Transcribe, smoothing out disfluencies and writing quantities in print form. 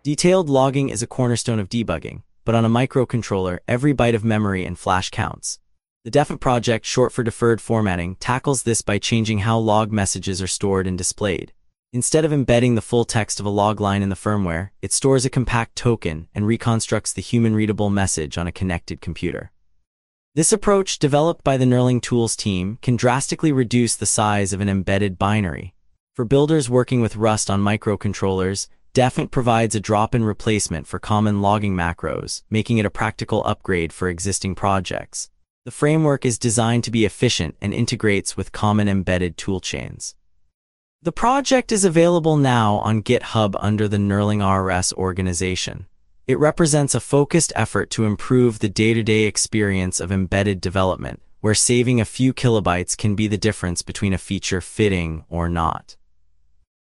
Detailed logging is a cornerstone of debugging, but on a microcontroller, every byte of memory and flash counts. The DEFINT project, short for Deferred Formatting, tackles this by changing how log messages are stored and displayed. Instead of embedding the full text of a log line in the firmware, it stores a compact token and reconstructs the human-readable message on a connected computer. This approach, developed by the Knurling Tools team, can drastically reduce the size of an embedded binary. For builders working with Rust on microcontrollers, DEFINT provides a drop-in replacement for common logging macros, making it a practical upgrade for existing projects. The framework is designed to be efficient and integrates with common embedded toolchains. The project is available now on GitHub under the Knurling RS organization. It represents a focused effort to improve the day-to-day experience of embedded development, where saving a few kilobytes can be the difference between a feature fitting or not.